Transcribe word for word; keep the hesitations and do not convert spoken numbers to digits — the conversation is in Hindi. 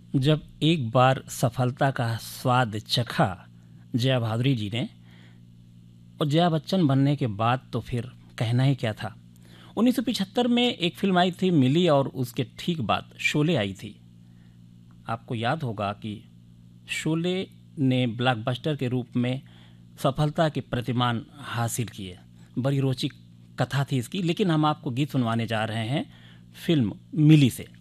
जब एक बार सफलता का स्वाद चखा जया भादुरी जी ने, और जया बच्चन बनने के बाद तो फिर कहना ही क्या था। उन्नीस सौ पचहत्तर में एक फिल्म आई थी मिली, और उसके ठीक बाद शोले आई थी। आपको याद होगा कि शोले ने ब्लॉकबस्टर के रूप में सफलता के प्रतिमान हासिल किए। बड़ी रोचक कथा थी इसकी, लेकिन हम आपको गीत सुनवाने जा रहे हैं फिल्म मिली से।